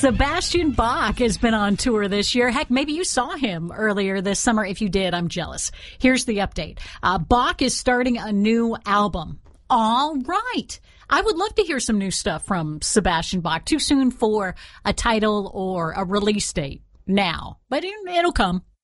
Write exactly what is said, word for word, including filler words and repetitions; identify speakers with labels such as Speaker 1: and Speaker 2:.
Speaker 1: Sebastian Bach has been on tour this year. Heck, maybe you saw him earlier this summer. If you did, I'm jealous. Here's the update. Uh, Bach is starting a new album. All right. I would love to hear some new stuff from Sebastian Bach. Too soon for a title or a release date now, but it, it'll come.